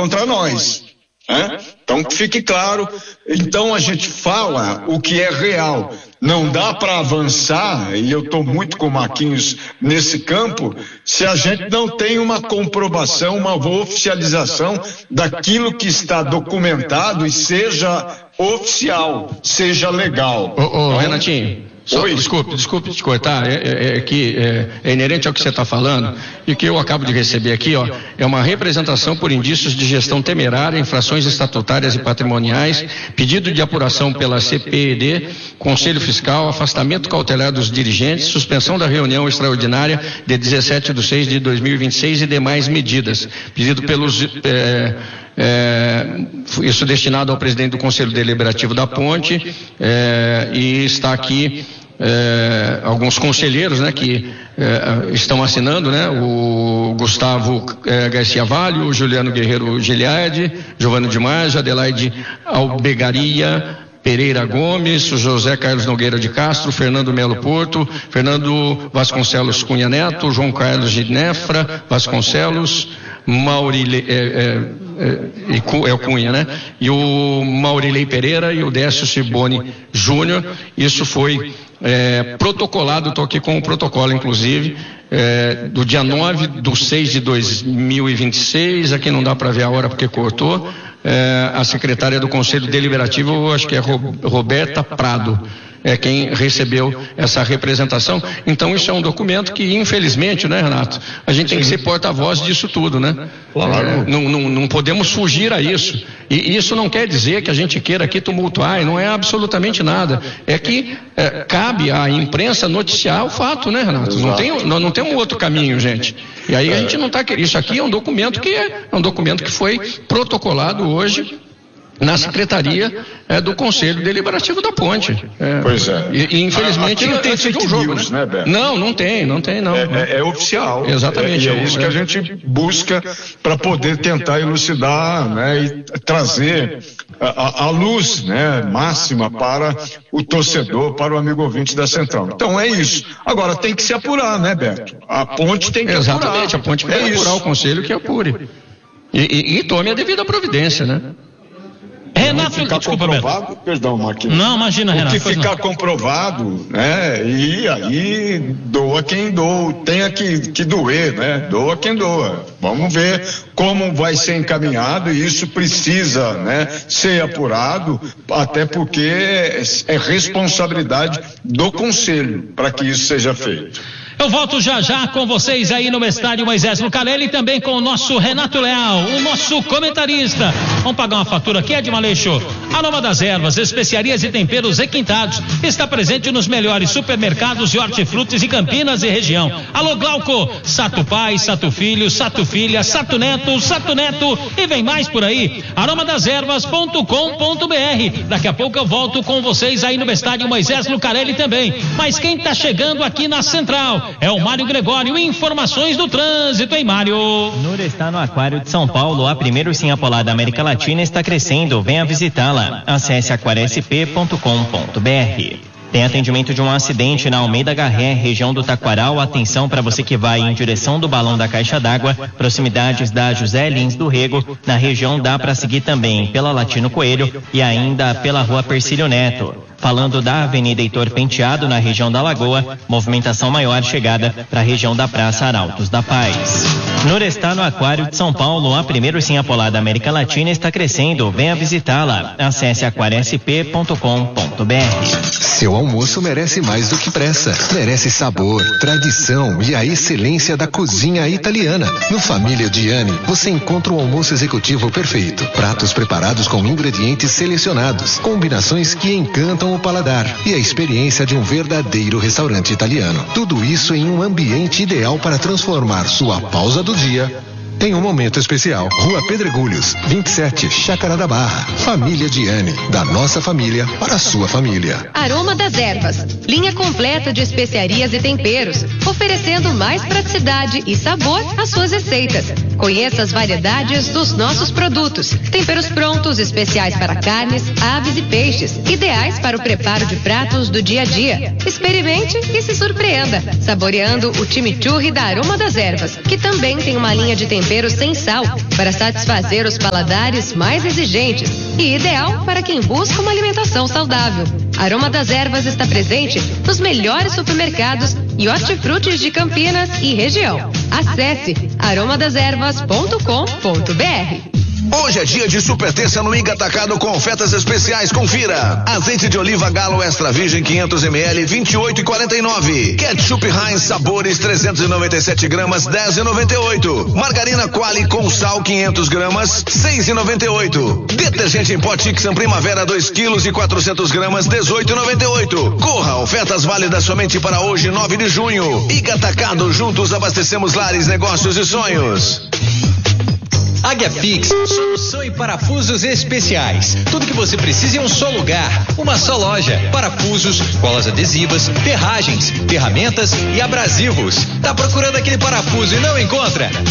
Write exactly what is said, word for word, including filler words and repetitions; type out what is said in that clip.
contra nós. Né? Então, que fique claro. Então, a gente fala o que é real. Não dá para avançar, e eu estou muito com Marquinhos nesse campo, se a gente não tem uma comprovação, uma oficialização daquilo que está documentado e seja oficial, seja legal. Ô, ô, Renatinho. Só, desculpe, desculpe te cortar, é, é, é que é, é inerente ao que você está falando, e que eu acabo de receber aqui, ó, é uma representação por indícios de gestão temerária, infrações estatutárias e patrimoniais, pedido de apuração pela C P E D, Conselho Fiscal, afastamento cautelar dos dirigentes, suspensão da reunião extraordinária de dezessete de seis de dois mil e vinte e seis e demais medidas, pedido pelos... É, É, isso destinado ao presidente do Conselho Deliberativo da Ponte, é, e está aqui é, alguns conselheiros, né, que é, estão assinando, né, o Gustavo é, Garcia Valho, o Juliano Guerreiro Giliardi, Giovano de Marja, Adelaide Albegaria Pereira Gomes, o José Carlos Nogueira de Castro, Fernando Melo Porto, Fernando Vasconcelos Cunha Neto, João Carlos Ginefra Vasconcelos, Maurilei, é, é, é, é o Cunha, né? E o Maurilei Pereira e o Décio Cibone Júnior. Isso foi é, protocolado, estou aqui com o protocolo, inclusive, é, do dia nove de seis de dois mil e vinte e seis, aqui não dá para ver a hora porque cortou. É, a secretária do Conselho Deliberativo, acho que é Roberta Prado, é quem recebeu essa representação. Então isso é um documento que, infelizmente, né, Renato, a gente tem que ser porta-voz disso tudo, né? Claro. É, não, não, não podemos fugir a isso. E isso não quer dizer que a gente queira aqui tumultuar, não é absolutamente nada. É que é, cabe à imprensa noticiar o fato, né, Renato? Não tem, não, não tem um outro caminho, gente. E aí a gente não está querendo. Isso aqui é um documento que é, é um documento que foi protocolado hoje na Secretaria é, do Conselho Deliberativo da Ponte. É, pois é. E, e infelizmente aqui não tem sido fake um jogo, news, né? né, Beto? Não, não tem, não tem, não. É, é, é oficial. Exatamente. É, e é isso que a gente busca para poder tentar elucidar, né, e trazer a, a luz, né, máxima para o torcedor, para o amigo ouvinte da Central. Então é isso. Agora tem que se apurar, né, Beto? A Ponte tem que Exatamente, apurar. Exatamente, a Ponte vai é apurar isso. O Conselho que apure. E, e, e tome a devida providência, né? Renato, ficar desculpa, comprovado, Beto. perdão, Marquinhos. Não, imagina, Renato. O que ficar comprovado, né? E aí doa quem doa, tenha que, que doer, né? Doa quem doa. Vamos ver como vai ser encaminhado e isso precisa, né, ser apurado, até porque é responsabilidade do Conselho para que isso seja feito. Eu volto já já com vocês aí no estádio Moisés Lucarelli e também com o nosso Renato Leal, o nosso comentarista. Vamos pagar uma fatura aqui, Edma Leixo. Aroma das Ervas, especiarias e temperos requintados. Está presente nos melhores supermercados de hortifrutis de Campinas e região. Alô, Glauco, Sato Pai, Sato Filho, Sato Filha, Sato Neto, Sato Neto e vem mais por aí. aroma das ervas ponto com ponto br. Daqui a pouco eu volto com vocês aí no estádio Moisés Lucarelli também. Mas quem tá chegando aqui na Central é o Mário Gregório. Informações do trânsito, hein, Mário? Nura está no Aquário de São Paulo, a primeira ursinha polar da América Latina está crescendo. Venha visitá-la. Acesse aquário s p ponto com ponto br. Tem atendimento de um acidente na Almeida Garré, região do Taquaral. Atenção para você que vai em direção do Balão da Caixa d'Água, proximidades da José Lins do Rego. Na região dá para seguir também pela Latino Coelho e ainda pela Rua Persílio Neto. Falando da Avenida Heitor Penteado, na região da Lagoa, movimentação maior chegada para a região da Praça Arautos da Paz. Nura no Aquário de São Paulo, a primeira ursinha polar da América Latina está crescendo. Venha visitá-la. Acesse aquário s p ponto com ponto br. Seu almoço merece mais do que pressa. Merece sabor, tradição e a excelência da cozinha italiana. No Família Diani, você encontra o almoço executivo perfeito. Pratos preparados com ingredientes selecionados. Combinações que encantam o paladar e a experiência de um verdadeiro restaurante italiano. Tudo isso em um ambiente ideal para transformar sua pausa do dia em um momento especial. Rua Pedregulhos, vinte e sete, Chácara da Barra. Família Diani, da nossa família para a sua família. Aroma das Ervas, linha completa de especiarias e temperos, oferecendo mais praticidade e sabor às suas receitas. Conheça as variedades dos nossos produtos. Temperos prontos, especiais para carnes, aves e peixes, ideais para o preparo de pratos do dia a dia. Experimente e se surpreenda, saboreando o chimichurri da Aroma das Ervas, que também tem uma linha de temperos temperos sem sal para satisfazer os paladares mais exigentes e ideal para quem busca uma alimentação saudável. Aroma das Ervas está presente nos melhores supermercados e hortifrutis de Campinas e região. Acesse aroma das ervas ponto com ponto br. Hoje é dia de super terça no Iga Atacado com ofertas especiais. Confira: azeite de oliva Galo Extra Virgem quinhentos mililitros, vinte e oito e quarenta e nove. Ketchup Heinz Sabores trezentos e noventa e sete gramas, dez e noventa e oito. Margarina Quali com sal quinhentos gramas, seis e noventa e oito. Detergente em pó Tixan Primavera dois quilos e quatrocentos gramas, dezoito e noventa e oito. Corra, ofertas válidas somente para hoje, nove de junho. Iga Atacado, juntos abastecemos lares, negócios e sonhos. Águia Fix, solução em parafusos especiais. Tudo que você precisa em um só lugar, uma só loja. Parafusos, colas adesivas, ferragens, ferramentas e abrasivos. Tá procurando aquele parafuso e não encontra?